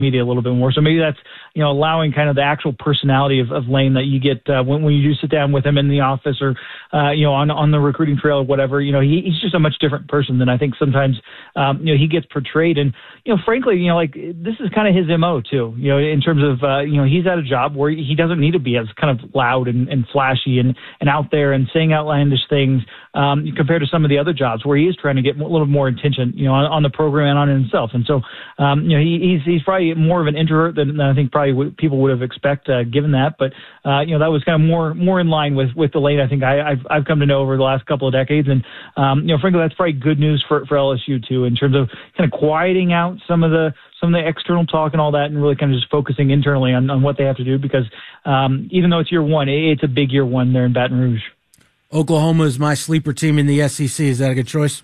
media a little bit more. So maybe that's, allowing kind of the actual personality of Lane that you get when you do sit down with him in the office or, on the recruiting trail or whatever. He's just a much different person than I think sometimes, he gets portrayed. And, frankly, this is kind of his MO too, in terms of, he's at a job where he doesn't need to be as kind of loud and flashy and out there and saying outlandish things compared to some of the other jobs where he is trying to get a little more attention, on the program and on himself. And so, he's probably more of an introvert than I think probably what people would have expected given that. But, that was kind of more in line with the Lane I think I've come to know over the last couple of decades. And, frankly, that's probably good news for LSU too, in terms of kind of quieting out some of the external talk and all that, and really kind of just focusing internally on what they have to do, because even though it's year one, it's a big year one there in Baton Rouge. Oklahoma is my sleeper team in the SEC. Is that a good choice?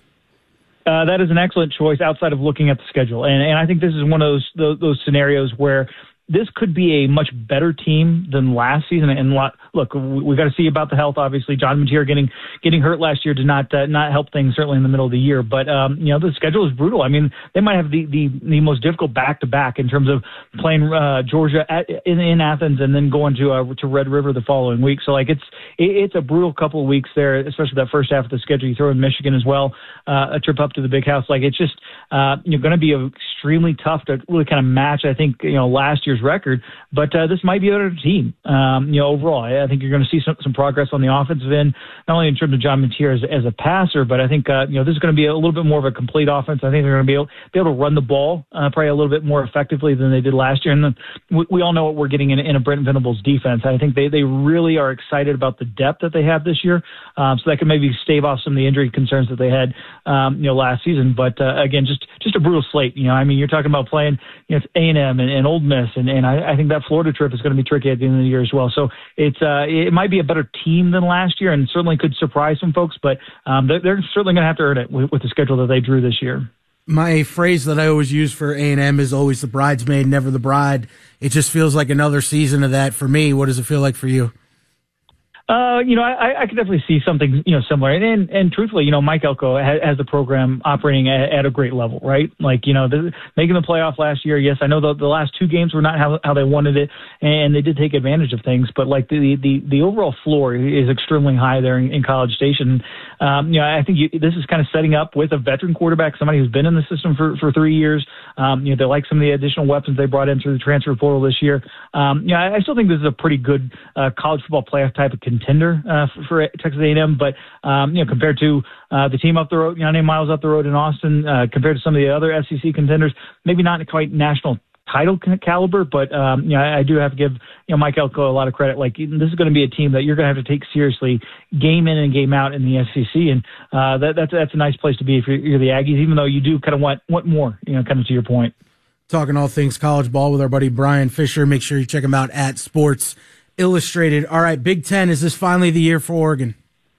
That is an excellent choice outside of looking at the schedule. And I think this is one of those scenarios where this could be a much better team than last season. And look, we got to see about the health. Obviously, John Mateer getting hurt last year did not help things, certainly in the middle of the year. But the schedule is brutal. I mean, they might have the most difficult back-to-back in terms of playing Georgia in Athens and then going to Red River the following week. So it's a brutal couple of weeks there, especially that first half of the schedule. You throw in Michigan as well, a trip up to the Big House. It's just going to be extremely tough to really kind of match, I think, last year's record, but this might be a better team. Overall, I think you're going to see some progress on the offensive end, not only in terms of John Mateer as a passer, but I think this is going to be a little bit more of a complete offense. I think they're going to be able to run the ball probably a little bit more effectively than they did last year. And then we all know what we're getting in a Brent Venables defense. I think they really are excited about the depth that they have this year, so that can maybe stave off some of the injury concerns that they had last season. But again, just a brutal slate. You're talking about playing A&M and Ole Miss, and I think that Florida trip is going to be tricky at the end of the year as well. So it might be a better team than last year, and certainly could surprise some folks. But they're certainly going to have to earn it with the schedule that they drew this year. My phrase that I always use for A&M is always the bridesmaid, never the bride. It just feels like another season of that for me. What does it feel like for you? I could definitely see something, similar. And truthfully, Mike Elko has the program operating at a great level, right? Making the playoff last year. Yes, I know the last two games were not how they wanted it, and they did take advantage of things. But the overall floor is extremely high there in College Station. I think this is kind of setting up with a veteran quarterback, somebody who's been in the system for 3 years. They like some of the additional weapons they brought in through the transfer portal this year. I still think this is a pretty good college football playoff type of contender for Texas A&M, but compared to the team up the road, 9 miles up the road in Austin, compared to some of the other SEC contenders, maybe not quite national title caliber, but I do have to give Mike Elko a lot of credit. This is going to be a team that you're going to have to take seriously, game in and game out in the SEC, and that's a nice place to be if you're the Aggies, even though you do kind of want more, kind of to your point. Talking all things college ball with our buddy Brian Fisher. Make sure you check him out at Sports Illustrated. All right, Big Ten, is this finally the year for Oregon?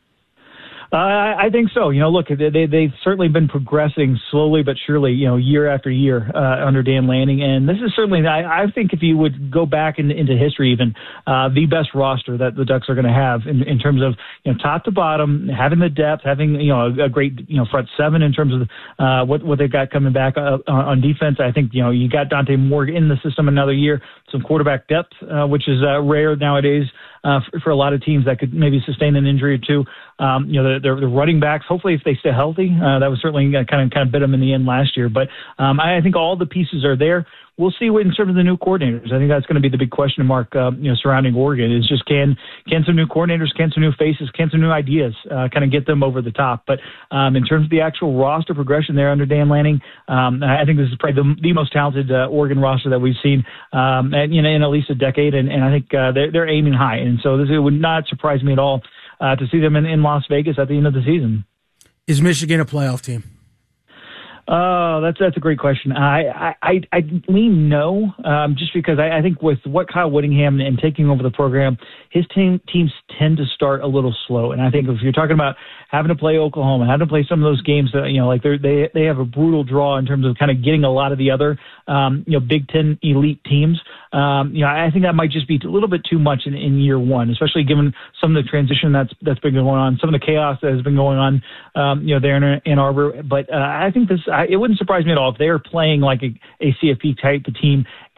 I think so. Look, they've certainly been progressing slowly but surely, year after year under Dan Lanning. And this is certainly, I think if you would go back into history even, the best roster that the Ducks are going to have in terms of, top to bottom, having the depth, having, a great, front seven in terms of what they've got coming back on defense. I think, you got Dante Moore in the system another year, some quarterback depth, which is rare nowadays for a lot of teams that could maybe sustain an injury or two. The running backs, hopefully if they stay healthy, that was certainly kind of bit them in the end last year. But I think all the pieces are there. We'll see what in terms of the new coordinators. I think that's going to be the big question mark, surrounding Oregon is just can some new coordinators, can some new faces, can some new ideas kind of get them over the top. But in terms of the actual roster progression there under Dan Lanning, I think this is probably the most talented Oregon roster that we've seen in at least a decade. And I think they're aiming high. And so it would not surprise me at all to see them in Las Vegas at the end of the season. Is Michigan a playoff team? Oh, that's a great question. I lean no, just because I think with what Kyle Whittingham and taking over the program, his teams tend to start a little slow. And I think if you're talking about having to play Oklahoma, having to play some of those games that, they have a brutal draw in terms of kind of getting a lot of the other, Big Ten elite teams. I think that might just be a little bit too much in year one, especially given some of the transition that's been going on, some of the chaos that has been going on, there in Ann Arbor. But I think it wouldn't surprise me at all if they're playing like a CFP type of team